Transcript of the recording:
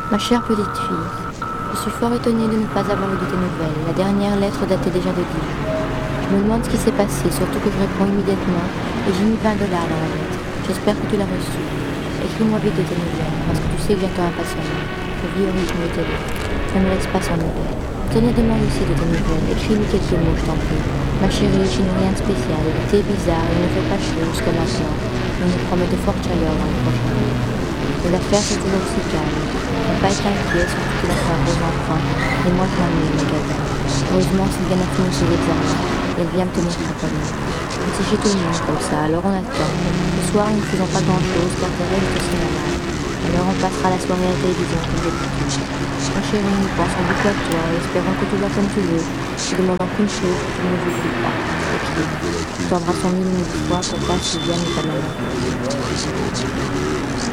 Ma chère petite fille, je suis fort étonnée de ne pas avoir eu de tes nouvelles. La dernière lettre datait déjà de Dijon. Je me demande ce qui s'est passé, surtout que je réponds immédiatement et j'ai mis $20 dans la lettre. J'espère que tu l'as reçue. Écris-moi vite de tes nouvelles, parce que tu sais que j'attends impatiemment. Je vis au rythme de tes lettres. Ne me laisse pas sans nouvelles. Tenez, demande aussi de tes nouvelles. Écris-lui quelques mots, je t'en prie. Ma chérie, je n'ai rien de spécial. L'été est bizarre, il ne fait pas chaud jusqu'à maintenant. Mais on nous promet de fortes chaleurs dans les prochains jours. Mais l'affaire c'est toujours aussi calme. Ne pas être inquiet, surtout que l'affaire Rose enfin. Et moi je m'ennuie au magasin. Heureusement, c'est bien fini ses examens. Et elle vient me tenir compagnie. Mais c'est chez tout le monde comme ça, alors on attend. Ce soir, nous ne faisons pas grand-chose car Thérèse est au cinéma. Alors on passera la soirée à la télévision comme d'habitude. Ma chérie, nous pensons beaucoup à toi et espérons que tout va comme tu veux. Je demandons qu'une chose, que tu ne nous oublies pas. Écris. Tu t'embrassons mille fois, papa, Sylviane et ta maman.